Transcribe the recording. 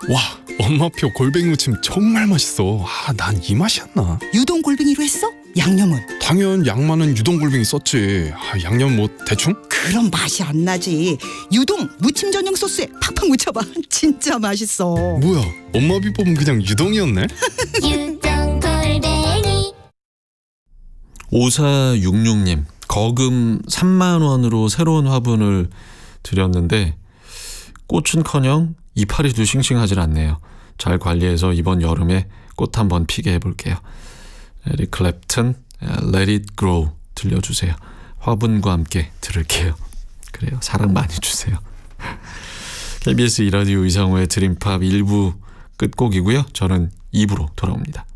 와, 엄마표 골뱅이 무침 정말 맛있어. 난 이 맛이었나? 유동 골뱅이로 했어? 양념은? 당연 양만은 유동 골뱅이 썼지. 양념 뭐 대충? 그럼 맛이 안 나지. 유동 무침 전용 소스에 팍팍 묻혀봐. 진짜 맛있어. 뭐야, 엄마 비법은 그냥 유동이었네? 유동 골뱅이 5466님, 거금 3만 원으로 새로운 화분을 드렸는데 꽃은커녕 이파리도 싱싱하질 않네요. 잘 관리해서 이번 여름에 꽃 한번 피게 해볼게요. 에릭 클랩튼 Let It Grow 들려주세요. 화분과 함께 들을게요. 그래요, 사랑 많이 주세요. KBS 2라디오 이상호의 드림팝 1부 끝곡이고요. 저는 2부로 돌아옵니다.